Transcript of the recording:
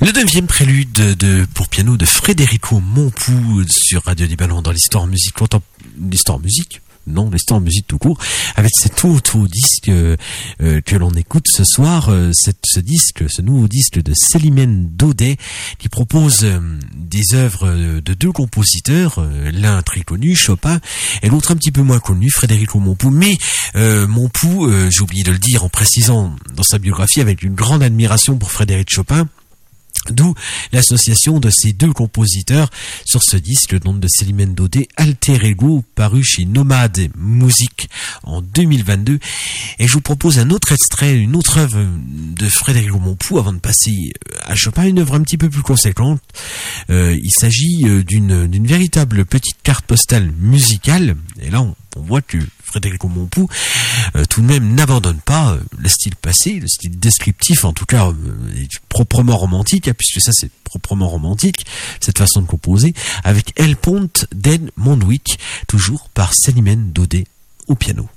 Le 9e prélude pour piano de Federico Mompou sur Radio des Ballons dans l'histoire musique tout court, avec cet autre disque que l'on écoute ce soir, ce nouveau disque de Célimène Daudet, qui propose des œuvres de deux compositeurs, l'un très connu, Chopin, et l'autre un petit peu moins connu, Federico Mompou. Mais Mompou, j'ai oublié de le dire en précisant dans sa biographie, avec une grande admiration pour Frédéric Chopin, d'où l'association de ces deux compositeurs sur ce disque, le nom de Célimène Daudet, Alter Ego, paru chez Nomade Musique en 2022. Et je vous propose un autre extrait, une autre œuvre de Frédéric Mompou avant de passer à Chopin, une œuvre un petit peu plus conséquente. Il s'agit d'une véritable petite carte postale musicale. Et là, on voit que Federico Mompou tout de même n'abandonne pas le style passé, le style descriptif, en tout cas proprement romantique, puisque ça c'est proprement romantique, cette façon de composer, avec El Ponte del Montjuïc, toujours par Célimène Daudet au piano.